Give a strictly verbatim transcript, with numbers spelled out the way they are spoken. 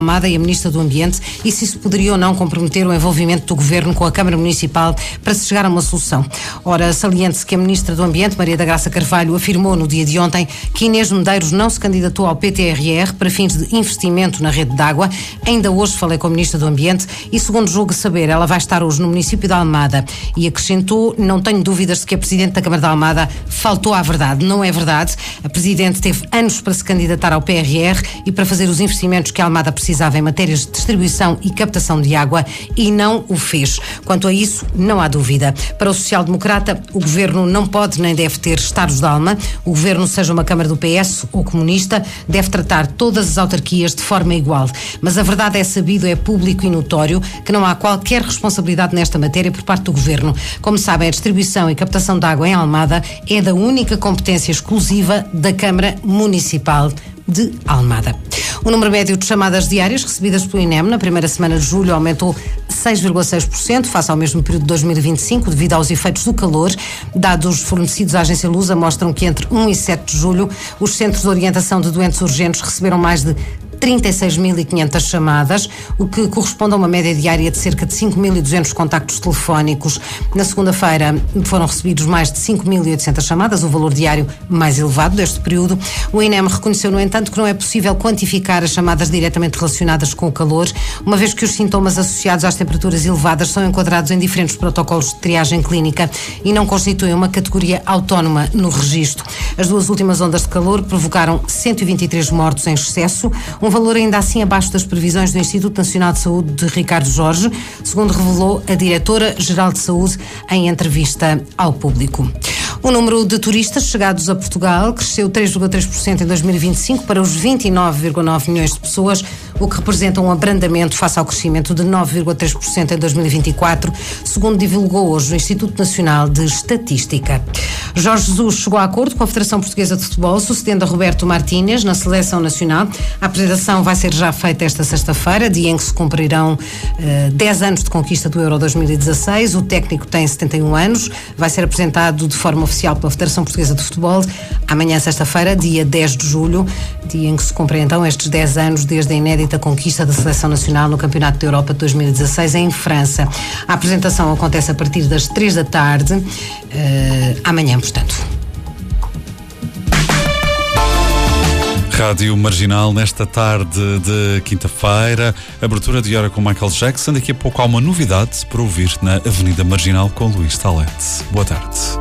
Almada e a Ministra do Ambiente e se isso poderia ou não comprometer o envolvimento do Governo com a Câmara Municipal para se chegar a uma solução. Ora, saliente-se que a Ministra do Ambiente, Maria da Graça Carvalho, afirmou no dia de ontem que Inês Medeiros não se candidatou ao P T R R para fins de investimento na rede de água. Ainda hoje falei com a Ministra do Ambiente e, segundo julgo saber, ela vai estar hoje no município de Almada e acrescentou: não tenho dúvidas de que a Presidente da Câmara de Almada faltou à verdade. Não é verdade. A Presidente teve anos para se candidatar ao P R R e para fazer os investimentos que a Almada precisava em matérias de distribuição e captação de água e não o fez. Quanto a isso, não há dúvida. Para o social-democrata, o Governo não pode nem deve ter estados de alma. O Governo, seja uma Câmara do P S ou comunista, deve tratar todas as autarquias de forma igual. Mas a verdade é sabido, é público e notório que não há qualquer responsabilidade nesta matéria por parte do Governo. Como sabem, a distribuição e captação de água em Almada é da única competência exclusiva da Câmara Municipal de Almada. O número médio de chamadas diárias recebidas pelo INEM na primeira semana de julho aumentou seis vírgula seis por cento face ao mesmo período de dois mil e vinte e cinco, devido aos efeitos do calor. Dados fornecidos à agência Lusa mostram que entre um e sete de julho os centros de orientação de doentes urgentes receberam mais de trinta e seis mil e quinhentas chamadas, o que corresponde a uma média diária de cerca de cinco mil e duzentos contactos telefónicos. Na segunda-feira foram recebidos mais de cinco mil e oitocentas chamadas, o valor diário mais elevado deste período. O INEM reconheceu, no entanto, que não é possível quantificar as chamadas diretamente relacionadas com o calor, uma vez que os sintomas associados às temperaturas elevadas são enquadrados em diferentes protocolos de triagem clínica e não constituem uma categoria autónoma no registro. As duas últimas ondas de calor provocaram cento e vinte e três mortos em excesso, um valor ainda assim abaixo das previsões do Instituto Nacional de Saúde de Ricardo Jorge, segundo revelou a Diretora-Geral de Saúde em entrevista ao Público. O número de turistas chegados a Portugal cresceu três vírgula três por cento em dois mil e vinte e cinco para os vinte e nove vírgula nove milhões de pessoas, o que representa um abrandamento face ao crescimento de nove vírgula três por cento em dois mil e vinte e quatro, segundo divulgou hoje o Instituto Nacional de Estatística. Jorge Jesus chegou a acordo com a Federação Portuguesa de Futebol, sucedendo a Roberto Martínez na Seleção Nacional. A apresentação vai ser já feita esta sexta-feira, dia em que se cumprirão uh, dez anos de conquista do Euro dois mil e dezasseis. O técnico tem setenta e um anos, vai ser apresentado de forma oficial pela Federação Portuguesa de Futebol amanhã, sexta-feira, dia dez de julho, dia em que se cumprem então estes dez anos desde a inédita conquista da Seleção Nacional no Campeonato da Europa de dois mil e dezasseis em França. A apresentação acontece a partir das três da tarde, uh, amanhã, portanto. Rádio Marginal nesta tarde de quinta-feira, abertura de hora com Michael Jackson. Daqui a pouco há uma novidade para ouvir na Avenida Marginal com Luís Talete. Boa tarde.